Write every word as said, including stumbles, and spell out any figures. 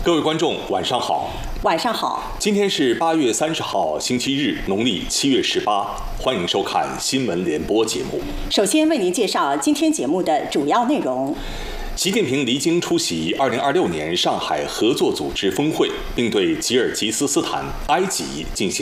各位观众，晚上好。 晚上好。 今天是八月三十号，星期日，农历七月十八。欢迎收看新闻联播节目。 首先为您介绍今天节目的主要内容。 习近平离京出席二零二六年上海合作组织峰会，并对吉尔吉斯斯坦、埃及进行